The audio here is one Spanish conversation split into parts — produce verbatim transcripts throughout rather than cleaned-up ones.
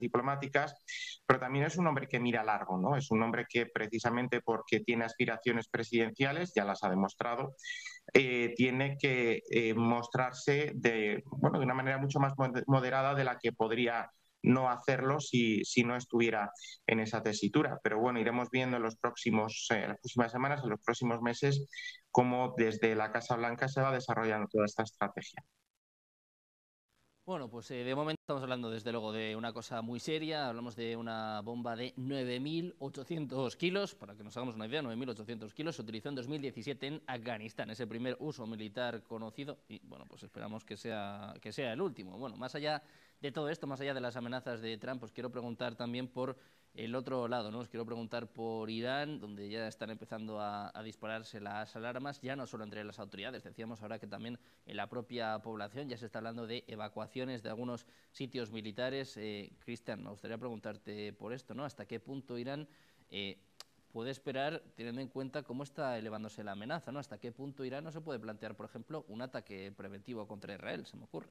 diplomáticas, pero también es un hombre que mira largo, ¿no? Es un hombre que precisamente porque tiene aspiraciones presidenciales, ya las ha demostrado, eh, tiene que eh, mostrarse de, bueno, de una manera mucho más moderada de la que podría no hacerlo si, si no estuviera en esa tesitura. Pero bueno, iremos viendo en los próximos, eh, las próximas semanas, en los próximos meses, cómo desde la Casa Blanca se va desarrollando toda esta estrategia. Bueno, pues eh, de momento estamos hablando desde luego de una cosa muy seria, hablamos de una bomba de nueve mil ochocientos kilos, para que nos hagamos una idea, nueve mil ochocientos kilos, se utilizó en dos mil diecisiete en Afganistán, ese primer uso militar conocido, y bueno, pues esperamos que sea, que sea el último. Bueno, más allá de todo esto, más allá de las amenazas de Trump, os quiero preguntar también por el otro lado, ¿no? Os quiero preguntar por Irán, donde ya están empezando a, a dispararse las alarmas, ya no solo entre las autoridades, decíamos ahora que también en la propia población ya se está hablando de evacuaciones de algunos sitios militares. Eh, Cristian, me gustaría preguntarte por esto, ¿no? ¿Hasta qué punto Irán eh, puede esperar, teniendo en cuenta cómo está elevándose la amenaza, ¿no? ¿Hasta qué punto Irán no se puede plantear, por ejemplo, un ataque preventivo contra Israel? Se me ocurre.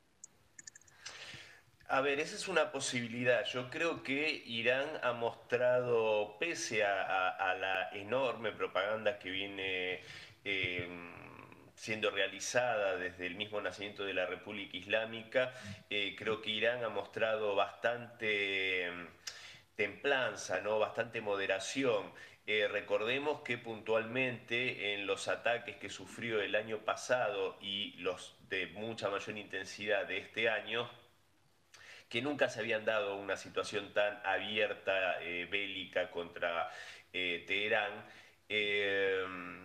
A ver, esa es una posibilidad. Yo creo que Irán ha mostrado, pese a, a- a la enorme propaganda que viene eh, siendo realizada desde el mismo nacimiento de la República Islámica, eh, creo que Irán ha mostrado bastante mm, templanza, ¿no? Bastante moderación. Eh, recordemos que puntualmente en los ataques que sufrió el año pasado y los de mucha mayor intensidad de este año, que nunca se habían dado una situación tan abierta, eh, bélica contra eh, Teherán, eh,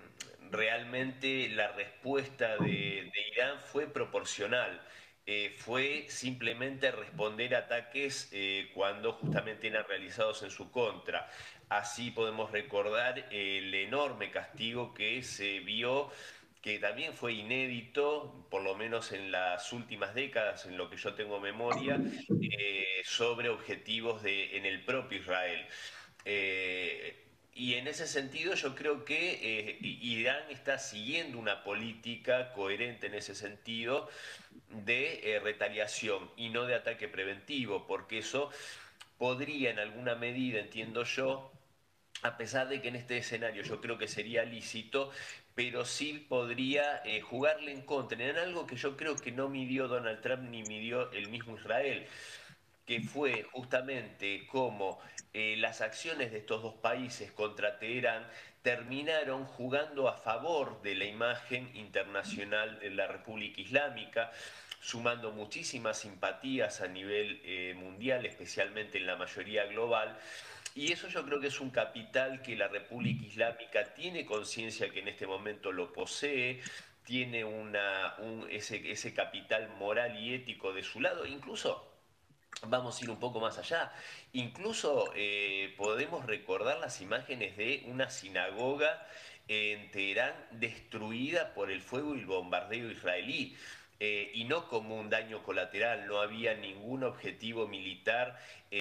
realmente la respuesta de, de Irán fue proporcional. Eh, fue simplemente responder a ataques eh, cuando justamente eran realizados en su contra. Así podemos recordar el enorme castigo que se vio, que también fue inédito, por lo menos en las últimas décadas, en lo que yo tengo memoria, eh, sobre objetivos de, en el propio Israel. Eh, y en ese sentido yo creo que eh, Irán está siguiendo una política coherente en ese sentido de eh, retaliación y no de ataque preventivo, porque eso podría en alguna medida, entiendo yo, a pesar de que en este escenario yo creo que sería lícito, pero sí podría eh, jugarle en contra, en algo que yo creo que no midió Donald Trump ni midió el mismo Israel, que fue justamente como eh, las acciones de estos dos países contra Teherán terminaron jugando a favor de la imagen internacional de la República Islámica, sumando muchísimas simpatías a nivel eh, mundial, especialmente en la mayoría global. Y eso yo creo que es un capital que la República Islámica tiene conciencia que en este momento lo posee, tiene una, un, ese, ese capital moral y ético de su lado, incluso vamos a ir un poco más allá. Incluso eh, podemos recordar las imágenes de una sinagoga en Teherán destruida por el fuego y el bombardeo israelí. Eh, y no como un daño colateral, no había ningún objetivo militar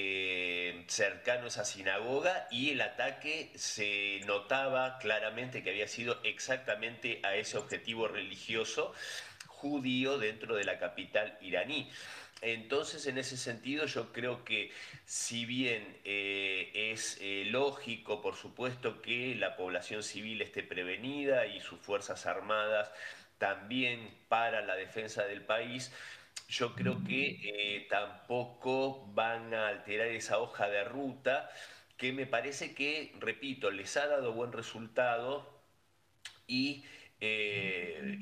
eh, cercano a esa sinagoga y el ataque se notaba claramente que había sido exactamente a ese objetivo religioso judío dentro de la capital iraní. Entonces, en ese sentido, yo creo que si bien eh, es eh, lógico, por supuesto, que la población civil esté prevenida y sus fuerzas armadas también para la defensa del país, yo creo que eh, tampoco van a alterar esa hoja de ruta que me parece que, repito, les ha dado buen resultado y eh,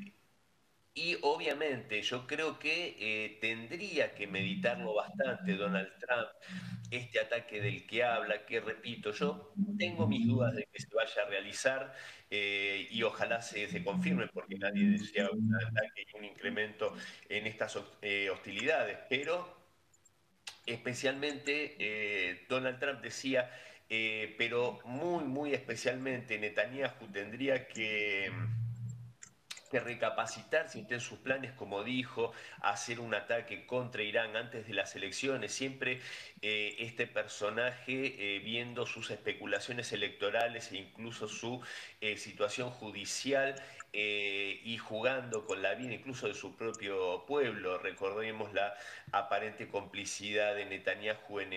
y obviamente yo creo que eh, tendría que meditarlo bastante Donald Trump, este ataque del que habla, que repito, yo tengo mis dudas de que se vaya a realizar eh, y ojalá se, se confirme porque nadie desea un ataque y un incremento en estas eh, hostilidades, pero especialmente eh, Donald Trump decía, eh, pero muy, muy especialmente Netanyahu tendría que que recapacitar si está en sus planes, como dijo, hacer un ataque contra Irán antes de las elecciones. Siempre eh, este personaje eh, viendo sus especulaciones electorales e incluso su eh, situación judicial eh, y jugando con la vida incluso de su propio pueblo. Recordemos la aparente complicidad de Netanyahu en